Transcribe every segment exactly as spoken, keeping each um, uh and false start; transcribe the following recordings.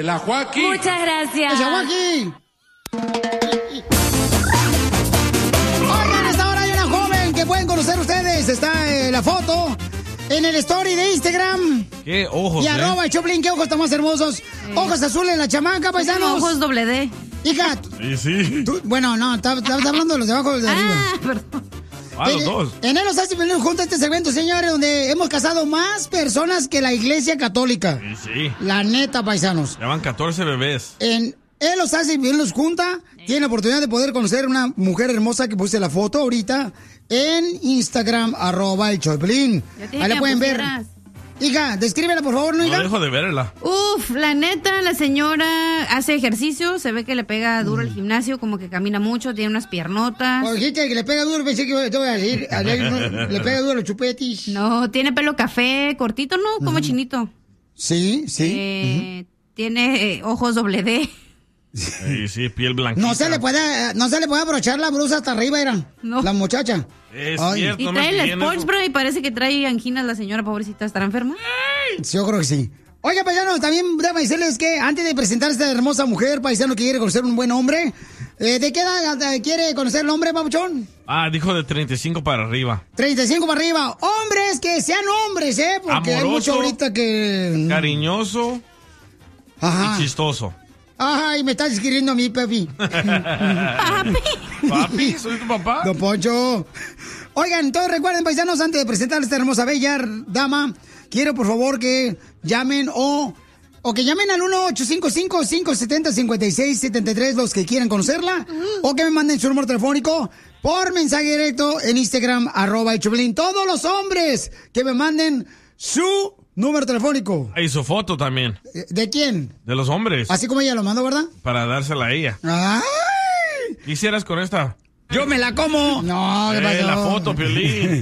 La Joaquín. Muchas gracias. ¡Esa Joaquín! Oigan, a esta hora hay una joven que pueden conocer ustedes. Está eh, la foto en el story de Instagram. ¿Qué ojos, Y eh? arroba el Choplin, qué ojos tan más hermosos. Sí. Ojos azules en la chamaca, paisanos. Ojos doble D. Hija. Sí, sí. Tú, bueno, no, estás hablando de los de abajo o los de arriba. Ah, perdón. Ah, los en, dos. En él nos hace venir junto a este segmento, señores, donde hemos casado más personas que la Iglesia Católica. Sí, sí. La neta, paisanos. Ya van catorce bebés. En él los hace y bien los junta. Tiene la oportunidad de poder conocer una mujer hermosa que puse la foto ahorita en Instagram, arroba el Choplin. Ahí la pueden ver. Hija, descríbela, por favor, ¿no, hija? No dejo de verla. Uf, la neta, la señora hace ejercicio, se ve que le pega duro al gimnasio, como que camina mucho, tiene unas piernotas. Cuando dijiste que le pega duro, pensé que te voy a decir, a ver, no, le pega duro los chupetis. No, tiene pelo café, cortito, ¿no? Como uh-huh. chinito. Sí, sí. Eh, uh-huh. Tiene eh, ojos doble D. Sí, sí, piel blanquita. No se le puede, no se le puede abrochar la blusa hasta arriba, era. No. La muchacha. Es Ay. cierto, y no trae me el Sports Bra y parece que trae anginas la señora, pobrecita. ¿Estará enferma? Yo creo que sí. Oiga, paisanos, también déjame decirles que antes de presentar a esta hermosa mujer, paisano que quiere conocer un buen hombre, eh, ¿de qué edad quiere conocer el hombre, papuchón? Ah, dijo de treinta y cinco para arriba. treinta y cinco para arriba. Hombres que sean hombres, ¿eh? Porque amoroso, hay mucho ahorita que... cariñoso. Ajá. Y chistoso. Ay, me estás escribiendo a mí, papi. Papi. Papi, soy tu papá. Don Poncho. Oigan, todos recuerden, paisanos, antes de presentar a esta hermosa bella dama, quiero por favor que llamen o, o que llamen al uno ocho cinco cinco, cinco siete cero, cinco seis siete tres los que quieran conocerla, uh-huh. o que me manden su número telefónico por mensaje directo en Instagram, arroba el Choplin. Todos los hombres que me manden su número telefónico. Y su foto también. ¿De quién? De los hombres. Así como ella lo mandó, ¿verdad? Para dársela a ella. ¡Ay! ¿Qué hicieras con esta? ¡Yo me la como! No, ¿qué pasó? Eh, la foto, Piolín.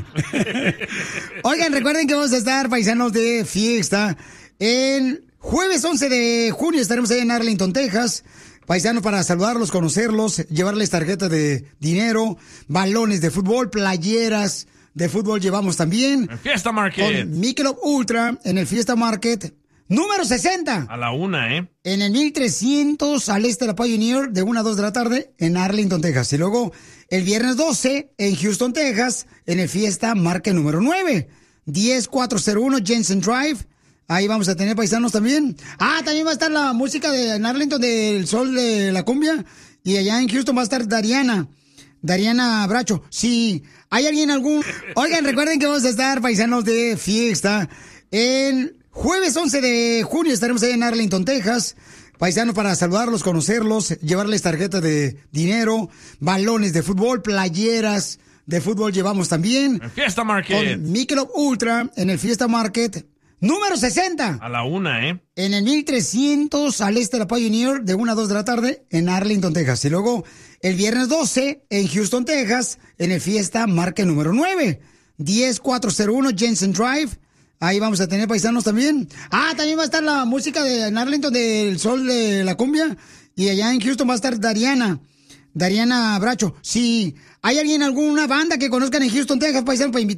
Oigan, recuerden que vamos a estar, paisanos, de fiesta. El jueves once de junio estaremos ahí en Arlington, Texas. Paisanos, para saludarlos, conocerlos, llevarles tarjetas de dinero, balones de fútbol, playeras de fútbol llevamos también. En Fiesta Market. Con Michelob Ultra en el Fiesta Market. Número sesenta. A la una, ¿eh? En el mil trescientos al este de la Pioneer, de una a dos de la tarde, en Arlington, Texas. Y luego, el viernes doce, en Houston, Texas, en el Fiesta Market número nueve. diez cuatrocientos uno Jensen Drive. Ahí vamos a tener paisanos también. Ah, también va a estar la música de en Arlington del Sol de la Cumbia. Y allá en Houston va a estar Dariana. Dariana Bracho. Si hay alguien algún... Oigan, recuerden que vamos a estar paisanos de fiesta el jueves once de junio estaremos ahí en Arlington, Texas. Paisanos, para saludarlos, conocerlos, llevarles tarjetas de dinero, balones de fútbol, playeras de fútbol llevamos también. En Fiesta Market. Con Michelob Ultra en el Fiesta Market. Número sesenta. A la una, ¿eh? En el mil trescientos al este de la Pioneer, de una a dos de la tarde, en Arlington, Texas. Y luego, el viernes doce, en Houston, Texas, en el Fiesta Market número nueve. diez cuatrocientos uno Jensen Drive. Ahí vamos a tener paisanos también. Ah, también va a estar la música de en Arlington del Sol de la Cumbia. Y allá en Houston va a estar Dariana. Dariana Bracho. Si hay alguien, alguna banda que conozcan en Houston, Texas, paisanos, para